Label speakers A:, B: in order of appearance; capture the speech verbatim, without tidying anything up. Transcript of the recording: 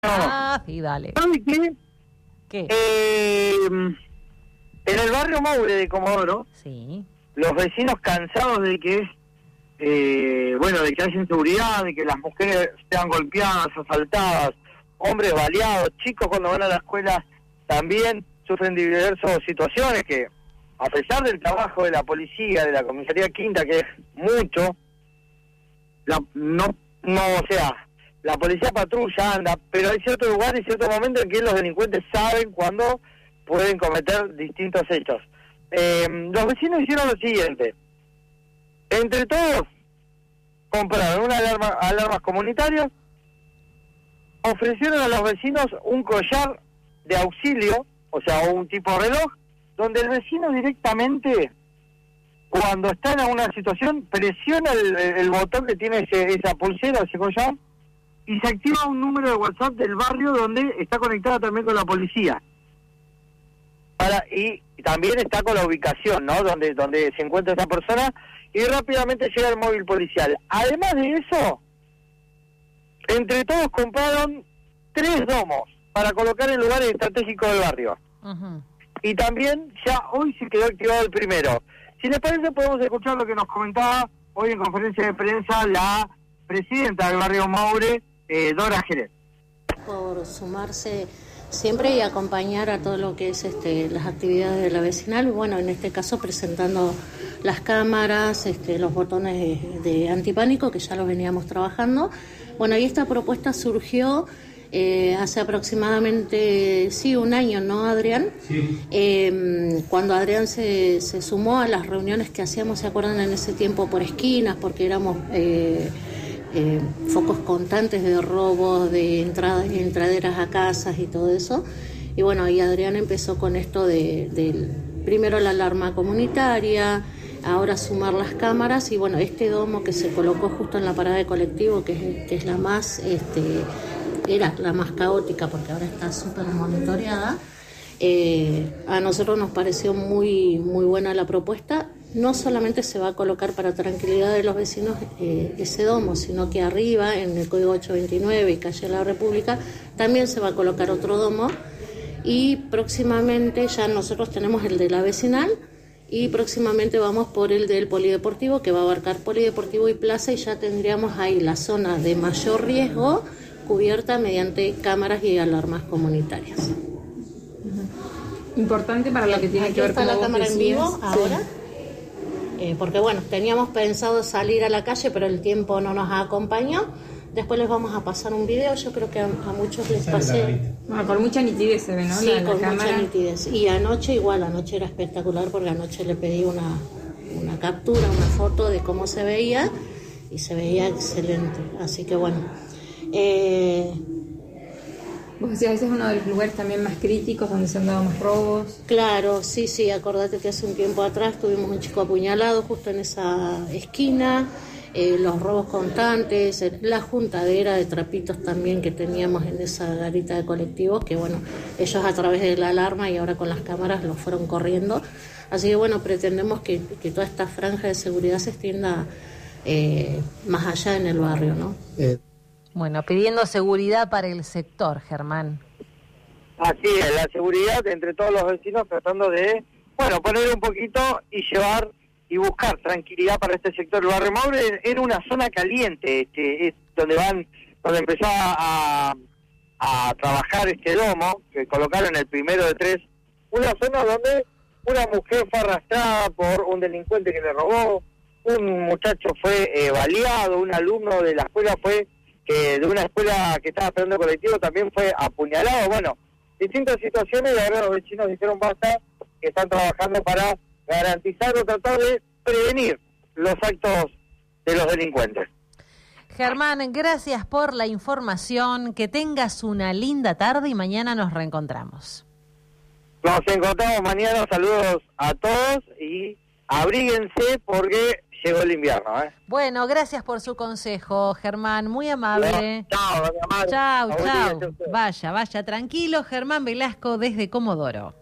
A: Ah, sí, dale.
B: ¿Sabe qué?
A: ¿Qué?
B: Eh, en el barrio Maule de Comodoro,
A: Sí.
B: los vecinos cansados de que, eh, bueno, de que haya inseguridad, de que las mujeres sean golpeadas, asaltadas, hombres baleados, chicos cuando van a la escuela también sufren diversas situaciones que, a pesar del trabajo de la policía, de la comisaría quinta, que es mucho, la, no, no, o sea, la policía patrulla anda, pero hay ciertos lugares y ciertos momentos en que los delincuentes saben cuándo pueden cometer distintos hechos. Eh, los vecinos hicieron lo siguiente: entre todos compraron una alarma, alarmas comunitarias, ofrecieron a los vecinos un collar de auxilio, o sea, un tipo de reloj, donde el vecino directamente, cuando está en una situación, presiona el, el botón que tiene ese, esa pulsera, ese collar, y se activa un número de WhatsApp del barrio donde está conectada también con la policía. Para, y también está con la ubicación, ¿no? Donde, donde se encuentra esa persona, y rápidamente llega el móvil policial. Además de eso, entre todos compraron tres domos para colocar en lugares estratégicos del barrio.
A: Uh-huh.
B: Y también ya hoy se quedó activado el primero. Si les parece, podemos escuchar lo que nos comentaba hoy en conferencia de prensa la presidenta del barrio Maule, eh, Dora Jerez.
C: Por sumarse siempre y acompañar a todo lo que es este, las actividades de la vecinal, bueno, en este caso presentando las cámaras, este, los botones de, de antipánico, que ya los veníamos trabajando. Bueno, y esta propuesta surgió eh, hace aproximadamente, sí, un año, ¿no, Adrián?
D: Sí.
C: Eh, cuando Adrián se, se sumó a las reuniones que hacíamos, ¿se acuerdan? En ese tiempo por esquinas, porque éramos... Eh, Eh, focos constantes de robos, de entradas y entraderas a casas y todo eso. Y bueno, y Adrián empezó con esto de, de primero la alarma comunitaria, ahora sumar las cámaras, y bueno, este domo que se colocó justo en la parada de colectivo, que es, que es la más, este, era la más caótica porque ahora está súper monitoreada. Eh, a nosotros nos pareció muy, muy buena la propuesta. No solamente se va a colocar para tranquilidad de los vecinos eh, ese domo, sino que arriba, en el código ochocientos veintinueve y calle La República, también se va a colocar otro domo, y próximamente ya nosotros tenemos el de la vecinal, y próximamente vamos por el del polideportivo, que va a abarcar polideportivo y plaza, y ya tendríamos ahí la zona de mayor riesgo cubierta mediante cámaras y alarmas comunitarias.
E: Importante para lo que tiene
C: Aquí
E: que ver
C: está
E: con
C: la cámara en vivo ahora.
E: Sí.
C: Eh, porque bueno, teníamos pensado salir a la calle, pero el tiempo no nos acompañó. Después les vamos a pasar un video, yo creo que a, a muchos les pasé.
E: Bueno, con mucha nitidez se ve, ¿no?
C: Sí,
E: la, la
C: con
E: cámara.
C: mucha nitidez. Y anoche igual, anoche era espectacular, porque anoche le pedí una, una captura, una foto de cómo se veía, y se veía excelente. Así que bueno... Eh,
E: Vos decías, ese es uno de los lugares también más críticos donde se han dado más robos.
C: Claro, sí, sí, acordate que hace un tiempo atrás tuvimos un chico apuñalado justo en esa esquina, eh, los robos constantes, la juntadera de trapitos también que teníamos en esa garita de colectivos, que bueno, ellos a través de la alarma y ahora con las cámaras los fueron corriendo. Así que bueno, pretendemos que, que toda esta franja de seguridad se extienda eh, más allá en el barrio, ¿no?
B: Eh.
A: Bueno, pidiendo seguridad para el sector, Germán.
B: Así es, la seguridad entre todos los vecinos, tratando de, bueno, poner un poquito y llevar y buscar tranquilidad para este sector. El barrio Maule era una zona caliente, este, es donde van, donde empezó a, a trabajar este domo, que colocaron el primero de tres, una zona donde una mujer fue arrastrada por un delincuente que le robó, un muchacho fue eh, baleado, un alumno de la escuela fue... que de una escuela que estaba esperando colectivo también fue apuñalado. Bueno, distintas situaciones, y ahora los vecinos dijeron basta, que están trabajando para garantizar o tratar de prevenir los actos de los delincuentes.
A: Germán, gracias por la información, que tengas una linda tarde y mañana nos reencontramos.
B: Nos encontramos mañana, saludos a todos y abríguense porque... llegó el invierno, ¿eh?
A: Bueno, gracias por su consejo, Germán, muy amable.
B: Chao,
A: chao, chao. Vaya, vaya, tranquilo, Germán Velasco desde Comodoro.